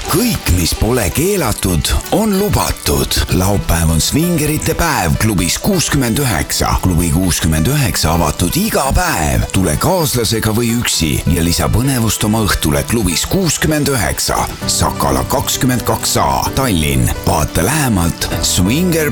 kõik, mis pole keelatud, on lubatud. Laupäev on svingerite päev klubis 69. Klubi 69 avatud iga päev. Tule kaaslasega või üksi ja lisa põnevust oma õhtule klubis 69. Sakala 22A, Tallinn. Vaata lähemalt swinger.ee.